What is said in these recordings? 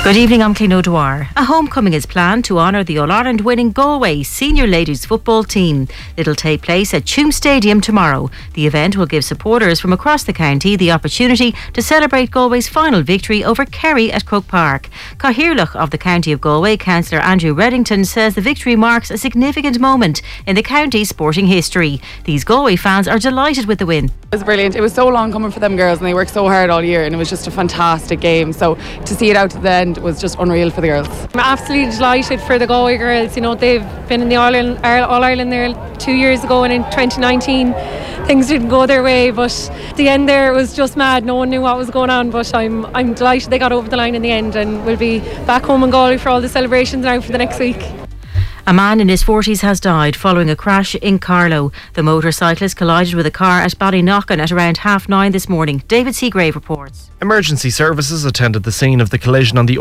Good evening, I'm Clean O'Dwyer. A homecoming is planned to honour the All-Ireland winning Galway senior ladies football team. It'll take place at Tuam Stadium tomorrow. The event will give supporters from across the county the opportunity to celebrate Galway's final victory over Kerry at Croke Park. Cathaoirleach of the County of Galway, Councillor Andrew Reddington, says the victory marks a significant moment in the county's sporting history. These Galway fans are delighted with the win. It was brilliant. It was so long coming for them girls and they worked so hard all year, and it was just a fantastic game. So to see it out to the end was just unreal for the girls. I'm absolutely delighted for the Galway girls. You know, they've been in the All-Ireland there 2 years ago, and in 2019 things didn't go their way, but at the end there it was just mad. No one knew what was going on, but I'm delighted they got over the line in the end, and we'll be back home in Galway for all the celebrations now for the next week. A man in his 40s has died following a crash in Carlow. The motorcyclist collided with a car at Ballynockin at around 9:30 this morning. David Seagrave reports. Emergency services attended the scene of the collision on the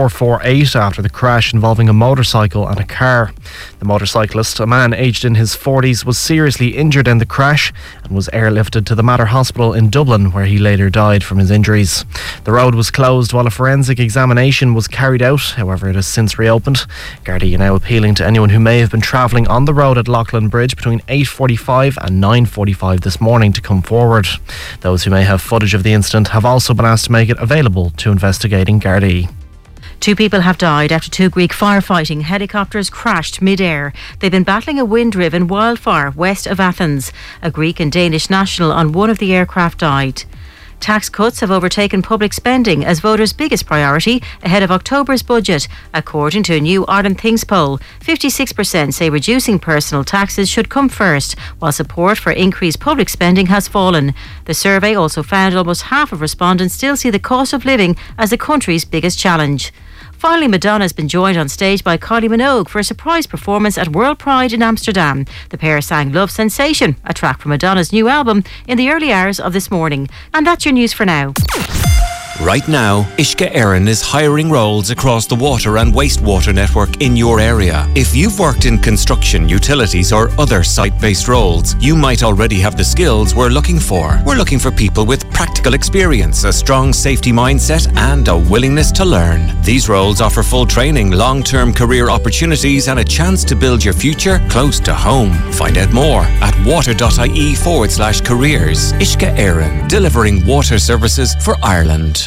R448 after the crash involving a motorcycle and a car. The motorcyclist, a man aged in his 40s, was seriously injured in the crash and was airlifted to the Mater Hospital in Dublin, where he later died from his injuries. The road was closed while a forensic examination was carried out. However, it has since reopened. Gardaí are now appealing to anyone who may have been travelling on the road at Loughlin Bridge between 8:45 and 9:45 this morning to come forward. Those who may have footage of the incident have also been asked to make it available to investigating Gardaí. 2 people have died after 2 Greek firefighting helicopters crashed mid-air. They've been battling a wind-driven wildfire west of Athens. A Greek and Danish national on one of the aircraft died. Tax cuts have overtaken public spending as voters' biggest priority ahead of October's budget. According to a new Ireland Thinks poll, 56% say reducing personal taxes should come first, while support for increased public spending has fallen. The survey also found almost half of respondents still see the cost of living as the country's biggest challenge. Finally, Madonna has been joined on stage by Kylie Minogue for a surprise performance at World Pride in Amsterdam. The pair sang Love Sensation, a track from Madonna's new album, in the early hours of this morning. And that's your news for now. Right now, Uisce Éireann is hiring roles across the water and wastewater network in your area. If you've worked in construction, utilities or other site-based roles, you might already have the skills we're looking for. We're looking for people with practical experience, a strong safety mindset and a willingness to learn. These roles offer full training, long-term career opportunities and a chance to build your future close to home. Find out more at water.ie/careers. Uisce Éireann, delivering water services for Ireland.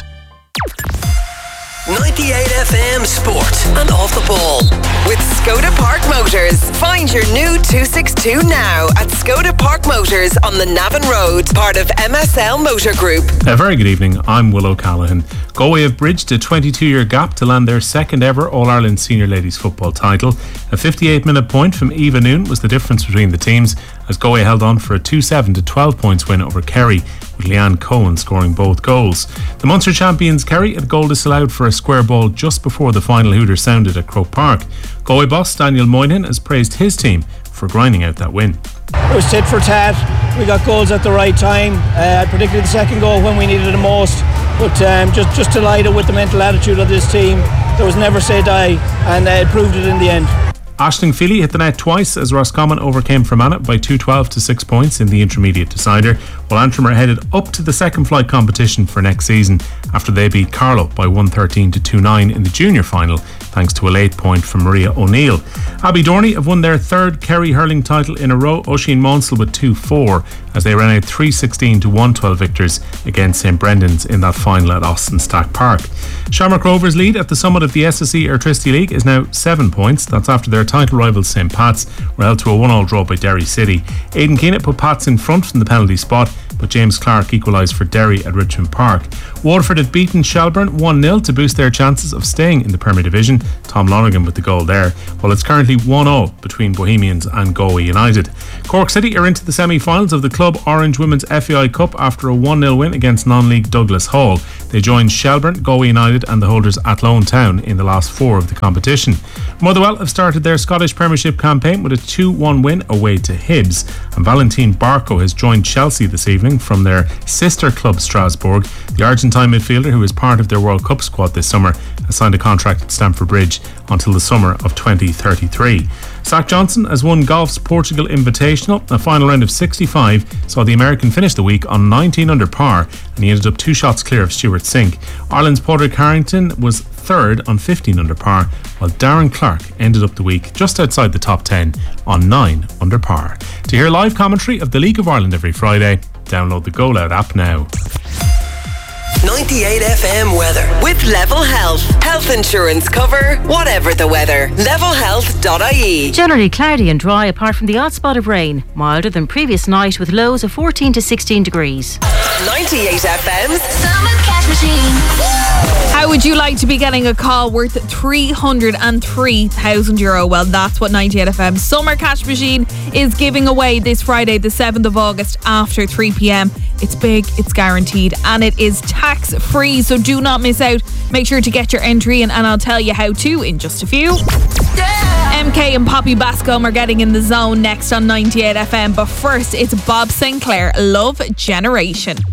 98 FM Sport and Off the Ball with Skoda Park Motors. Find your new 262 now at Skoda Park Motors on the Navan Road, part of MSL Motor Group. A very good evening, I'm Will O'Callaghan. Galway have bridged a 22-year gap to land their second ever All-Ireland Senior Ladies Football title. A 58-minute point from Eva Noon was the difference between the teams as Galway held on for a 2-7 to 12 points win over Kerry, with Leanne Cohen scoring both goals. The Munster champions Kerry had goal disallowed for a square ball just before the final hooter sounded at Croke Park. Galway boss Daniel Moynihan has praised his team for grinding out that win. It was tit for tat. We got goals at the right time, particularly the second goal when we needed it the most. But just delighted with the mental attitude of this team. There was never say die, and it proved it in the end. Aisling Feely hit the net twice as Roscommon overcame Fermanagh by 2-12 to 6 points in the intermediate decider, while Antrim are headed up to the second flight competition for next season after they beat Carlow by 113 to 2-9 in the junior final, thanks to a late point from Maria O'Neill. Abbey Dorney have won their third Kerry hurling title in a row, Oisin Monsell with 2-4 as they ran out 316 to 112 victors against St Brendan's in that final at Austin Stack Park. Shamrock Rovers' lead at the summit of the SSE Airtricity League is now 7 points. That's after their title rivals St Pat's were held to a 1-1 draw by Derry City. Aidan Keenan put Pats in front from the penalty spot, but James Clark equalised for Derry at Richmond Park. Waterford had beaten Shelburne 1-0 to boost their chances of staying in the Premier Division. Tom Lonergan with the goal there, while it's currently 1-0 between Bohemians and Galway United. Cork City are into the semi-finals of the Club Orange Women's FAI Cup after a 1-0 win against non-league Douglas Hall. They joined Shelburne, Galway United and the holders Athlone Town in the last 4 of the competition. Motherwell have started their Scottish Premiership campaign with a 2-1 win away to Hibs, and Valentine Barco has joined Chelsea this evening from their sister club Strasbourg. The Argentine midfielder, who is part of their World Cup squad this summer, has signed a contract at Stamford Bridge until the summer of 2033. Zach Johnson has won golf's Portugal Invitational. A final round of 65 saw the American finish the week on 19 under par, and he ended up 2 shots clear of Stuart Sink. Ireland's Padraig Harrington was third on 15 under par, while Darren Clark ended up the week just outside the top 10 on 9 under par. To hear live commentary of the League of Ireland every Friday, download the Go Loud app now. 98 FM weather with Level Health. Health insurance cover, whatever the weather. Levelhealth.ie. Generally cloudy and dry apart from the odd spot of rain. Milder than previous night with lows of 14 to 16 degrees. 98 FM's Summer Cash Machine. How would you like to be getting a call worth €303,000? Well, that's what 98 FM Summer Cash Machine is giving away this Friday, the 7th of August after 3 p.m. It's big, it's guaranteed, and it is tax free, so do not miss out. Make sure to get your entry in, and I'll tell you how to in just a few. MK and Poppy Bascombe are getting in the zone next on 98 FM, but first it's Bob Sinclair, Love Generation.